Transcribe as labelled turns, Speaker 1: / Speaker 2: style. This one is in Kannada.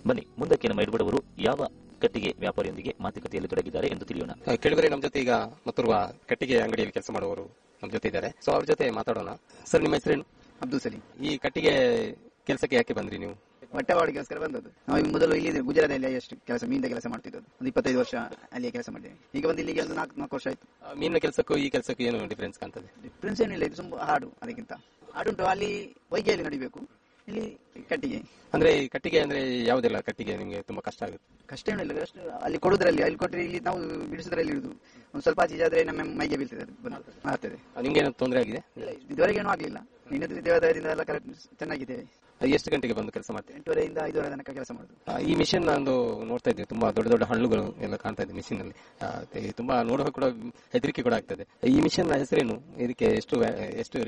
Speaker 1: ಬನ್ನಿ ಮುಂದಕ್ಕೆ ನಮ್ಮ ಎಡ್ಬಡವರು ಯಾವ ಕಟ್ಟಿಗೆ ವ್ಯಾಪಾರಿಯೊಂದಿಗೆ ಮಾತುಕತೆಯಲ್ಲಿ ತೊಡಗಿದ್ದಾರೆ ಎಂದು ತಿಳಿಯೋಣ.
Speaker 2: ಕೇಳಿದ್ರೆ ನಮ್ಮ ಜೊತೆ ಈಗ ಮತ್ತೋರ್ವ ಕಟ್ಟಿಗೆ ಅಂಗಡಿಯಲ್ಲಿ ಕೆಲಸ ಮಾಡುವವರು ನಮ್ಮ ಜೊತೆ ಇದ್ದಾರೆ. ಸೊ ಅವ್ರ ಜೊತೆ ಮಾತಾಡೋಣ. ಸರ್, ನಿಮ್ಮ ಹೆಸರೇನು?
Speaker 3: ಅಬ್ದುಲ್ ಸಲೀಂ.
Speaker 2: ಈ ಕಟ್ಟಿಗೆ ಕೆಲಸಕ್ಕೆ ಯಾಕೆ ಬಂದ್ರಿ ನೀವು?
Speaker 3: ಬಟ್ಟೆವಾಡಿಗೋಸ್ಕರ ಬಂದದ್ದು. ನಾವು ಮೊದಲು ಇಲ್ಲಿ ಗುಜರಾತಲ್ಲಿ ಎಷ್ಟು ಕೆಲಸ ಮೀನಿನ ಕೆಲಸ ಮಾಡ್ತಿದ್ದದ್ದು. ಒಂದು 25 ವರ್ಷ ಅಲ್ಲಿಯೇ ಕೆಲಸ ಮಾಡಿದ್ದೇವೆ. ಈಗ ಬಂದು ಇಲ್ಲಿಗೆ ಒಂದು 4 ವರ್ಷ ಆಯ್ತು.
Speaker 2: ಮೀನಿನ ಕೆಲಸಕ್ಕೂ ಈ ಕೆಲಸಕ್ಕೂ ಏನು ಡಿಫರೆನ್ಸ್ ಕಾಣ್ತದೆ?
Speaker 3: ಡಿಫರೆನ್ಸ್ ಏನಿಲ್ಲ, ಇದು ತುಂಬಾ ಹಾಡು. ಅದಕ್ಕಿಂತ ಹಾಡುಂಟು. ಅಲ್ಲಿ ಹೊಯ್ಗೆಯಲ್ಲಿ ನಡಿಬೇಕು, ಇಲ್ಲಿ ಕಟ್ಟಿಗೆ.
Speaker 2: ಅಂದ್ರೆ ಕಟ್ಟಿಗೆ ಅಂದ್ರೆ ಯಾವುದೆಲ್ಲ ಕಟ್ಟಿಗೆ ನಿಮ್ಗೆ ತುಂಬಾ ಕಷ್ಟ ಆಗುತ್ತೆ?
Speaker 3: ಕಷ್ಟ ಏನಿಲ್ಲ, ಕಷ್ಟ ಅಲ್ಲಿ ಕೊಡುದ್ರಲ್ಲಿ. ಅಲ್ಲಿ ಕೊಟ್ಟರೆ ಇಲ್ಲಿ ನಾವು ಬಿಡಿಸೋದ್ರಲ್ಲಿ ಇರುದು. ಒಂದು ಸ್ವಲ್ಪ ಆಚೆ ಆದ್ರೆ ನಮ್ಮ ಮೈಗೆ ಬೀಳ್ತದೆ, ಆಗ್ತದೆ.
Speaker 2: ನಿಮ್ಗೆ ಏನೋ ತೊಂದರೆ ಆಗಿದೆ?
Speaker 3: ಇದುವರೆಗೆ ಏನೂ ಆಗ್ಲಿಲ್ಲ. ಇನ್ನು ದೇವಾಲಯದಿಂದ ಎಲ್ಲ ಕರೆಕ್ಟ್ ಚೆನ್ನಾಗಿದ್ದೇವೆ.
Speaker 2: ಎಷ್ಟು ಗಂಟೆಗೆ ಬಂದು ಕೆಲಸ ಮಾಡ್ತೀವಿ?
Speaker 3: 8:30 ಇಂದ 5:30 ತನಕ ಕೆಲಸ ಮಾಡುದು.
Speaker 2: ಈ ಮಿಷನ್ ಒಂದು ನೋಡ್ತಾ ಇದ್ದೆ, ತುಂಬಾ ದೊಡ್ಡ ದೊಡ್ಡ ಹಳ್ಳುಗಳು ಎಲ್ಲ ಕಾಣ್ತಾ ಇದೆ ಮಿಷಿನ್ ಅಲ್ಲಿ. ತುಂಬಾ ನೋಡುವ ಕೂಡ ಹೆದರಿಕೆ ಕೂಡ ಆಗ್ತದೆ. ಈ ಮಿಷನ್ ಹೆಸರೇನು? ಇದಕ್ಕೆ ಎಷ್ಟು